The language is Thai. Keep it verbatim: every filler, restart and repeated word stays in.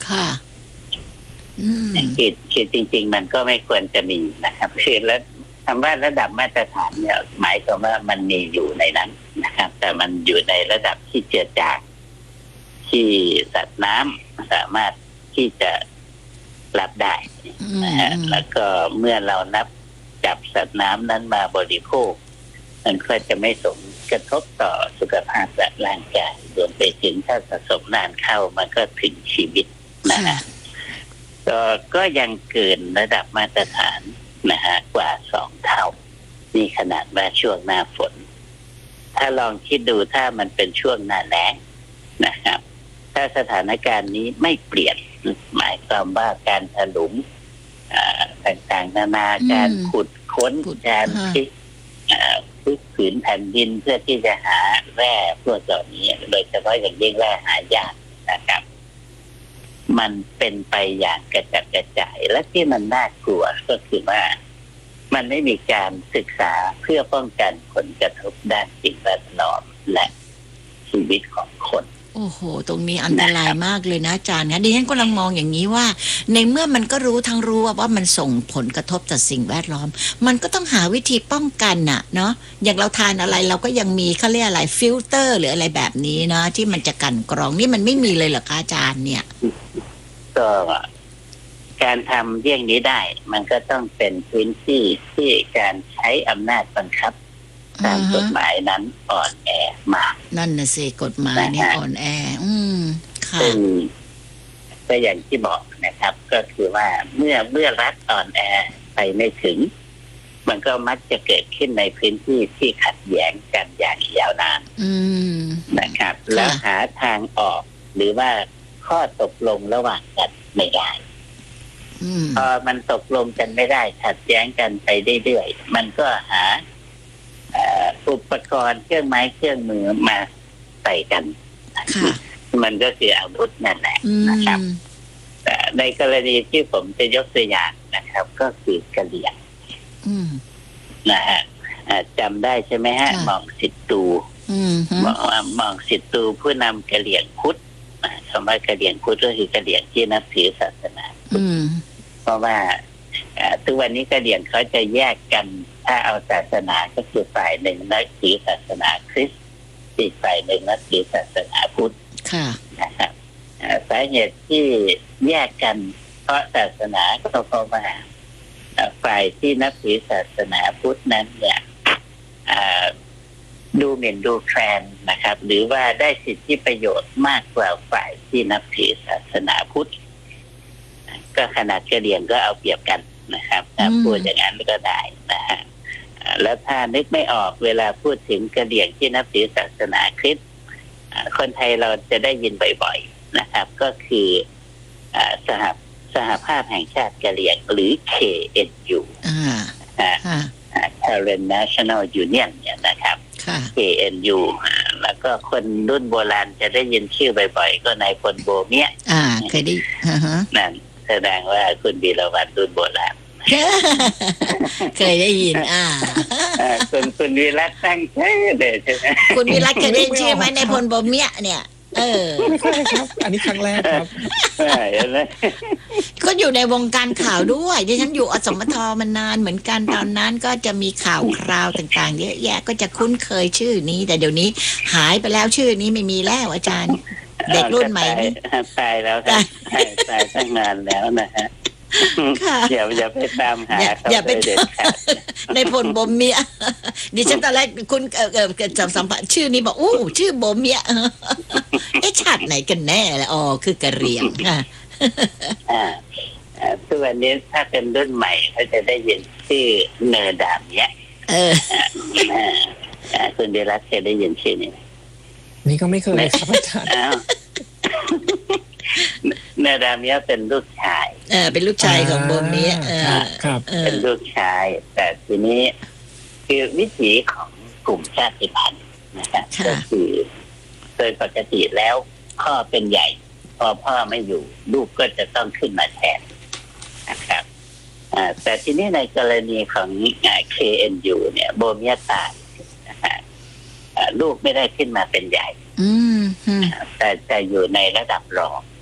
ค่ะอืมคือคือจริงๆมันก็ไม่ควรจะมีนะครับคือแล้วคำว่าระดับมาตรฐานเนี่ยหมายความว่ามันมีอยู่ในนั้นนะครับแต่มันอยู่ในระดับที่เจือจางที่สัตว์น้ำสามารถที่จะรับได้นะฮะแล้วก็เมื่อเรานับจับสัตว์น้ำนั้นมาบริโภคมันก็จะไม่ส่งกระทบต่อสุขภาพและร่างกายรวมไปถึงถ้าสะสมนานเข้ามันก็ถึงชีวิตนะฮะก็ก็ยังเกินระดับมาตรฐานนะฮะกว่าสองเท่านี่ขนาดว่าช่วงหน้าฝนถ้าลองคิดดูถ้ามันเป็นช่วงหน้าแล้งนะครับถ้าสถานการณ์นี้ไม่เปลี่ยนหมายความว่าการถลุงต่างๆนานาการขุดค้นการพลิกพลิกผืนแผ่นดินเพื่อที่จะหาแร่พวกเหล่านี้โดยเฉพาะอย่างยิ่งแร่หายากนะครับมันเป็นไปอย่างกระจัดกระจายและที่มันน่ากลัวก็คือว่ามันไม่มีการศึกษาเพื่อป้องกันผลกระทบด้านสิ่งแวดล้อมและชีวิตของคนโอ้โหตรงนี้อันตรายมากเลยนะอาจารย์นะดิฉันกำลังมองอย่างนี้ว่าในเมื่อมันก็รู้ทั้งรู้ว่าว่ามันส่งผลกระทบต่อสิ่งแวดล้อมมันก็ต้องหาวิธีป้องกันน่ะเนาะอย่างเราทานอะไรเราก็ยังมีเขาเรียกอะไรฟิลเตอร์หรืออะไรแบบนี้นะที่มันจะกันกรองนี่มันไม่มีเลยเหรอคะอาจารย์เนี่ยก็การทำเรื่องนี้ได้มันก็ต้องเป็นพื้นที่ที่การใช้อำนาจบังคับตามกฎหมายนั้นอ่อนแอมากนั่นน่ะสิกฎหมายนี่อ่อนแออืมค่ะซึ่งก็อย่างที่บอกนะครับก็คือว่าเมื่อเมื่อรัฐอ่อนแอไปไม่ถึงมันก็มักจะเกิดขึ้นในพื้นที่ที่ขัดแย้งกันอย่างยาวนานนะครับแล้วหาทางออกหรือว่าข้อตกลงระหว่างกันไม่ได้พอมันตกลงกันไม่ได้ขัดแย้งกันไปเรื่อยๆมันก็หาอุปกรณ์เครื่องไม้เครื่องมือมาใส่กันมันก็คืออาวุธนั่นแหละนะครับแต่ในกรณีที่ผมจะยกตัวอย่างนะครับ ก็คือกะเหรี่ยงนะฮะจำได้ใช่ไหมฮะมองสิทตูมองมองสิทตูผู้นำกะเหรี่ยงพุทธคำว่ากะเหรี่ยงพุทธก็คือกะเหรี่ยงที่นับถือศาสนาเพราะว่าทุกวันนี้กะเหรี่ยงเขาจะแยกกันถ้าเอาศาสนาก็คือฝ่ายหนึ่งนับถือศาสนาคริสต์อีกฝ่ายหนึ่งนับถือศาสนาพุทธนะครับสาเหตุที่แยกกันเพราะศาสนาก็เพราะว่าฝ่ายที่นับถือศาสนาพุทธนั้นเนี่ยดูหมิ่นดูแคลนนะครับหรือว่าได้สิทธิประโยชน์มากกว่าฝ่ายที่นับถือศาสนาพุทธก็ขนาดกะเหรี่ยงก็เอาเปรียบกันนะครับถ้าพูดอย่างนั้นก็ได้นะฮะแล้วถ้านึกไม่ออกเวลาพูดถึงกะเหรี่ยงที่นับถือศาสนาคริสต์คนไทยเราจะได้ยินบ่อยๆนะครับก็คือสหสหภาพแห่งชาติกะเหรี่ยงหรือ เค เอ็น ยู Karen National Union เนี่ยนะครับ เค เอ็น ยู แล้วก็คนรุ่นโบราณจะได้ยินชื่อบ่อยๆก็นายพลโบเมียอ่าเคยได้นั่นแสดงว่าคุณบีรวัฒน์รุ่นโบราณเคยได้ยินอ่าคุณคุณวิรัตตั้งใจเลยใช่ไหมคุณวิรัตเคยได้ชื่อไหมนายพลโบเมียเนี่ยเออใช่ครับอันนี้ครั้งแรกครับก็อยู่ในวงการข่าวด้วยดิฉันอยู่อสมทมานานเหมือนกันตอนนั้นก็จะมีข่าวคราวต่างๆเยอะแยะก็จะคุ้นเคยชื่อนี้แต่เดี๋ยวนี้หายไปแล้วชื่อนี้ไม่มีแล้วอาจารย์เด็กรุ่นใหม่นี่ตายแล้วตายตายตั้งนานแล้วนะฮะอย่าอย่าไปตามหาเขาอย่าไปเด็ดขาดในพลโบเมียดิฉันตอนแรกคุณเอ่อเอ่อจำสัมผัสชื่อนี้บอกอู้ชื่อโบเมียเอ๊ะชาติไหนกันแน่ล่ะอ๋อคือกะเหรี่ยงอ่ะอ่าทุกวันนี้ถ้าเป็นรุ่นใหม่เขาจะได้ยินชื่อเนอดามเนี้ยเออคุณเดรัสเคยได้ยินชื่อนี้นี่ก็ไม่เคยครับอาจารย์เนอดามเนี้ยเป็นลูกชายเออเป็นลูกชายของโบเมียเออครับเป็นลูกชายแต่ทีนี้คือวิถีของกลุ่มชาติพันธุ์นะครับก็คือโดยปกติแล้วพ่อเป็นใหญ่พอพ่อไม่อยู่ลูกก็จะต้องขึ้นมาแทนนะครับแต่ทีนี้ในกรณีของ เค เอ็น ยู เนี่ยโบเมียตายนะฮะลูกไม่ได้ขึ้นมาเป็นใหญ่แต่จะอยู่ในระดับรอง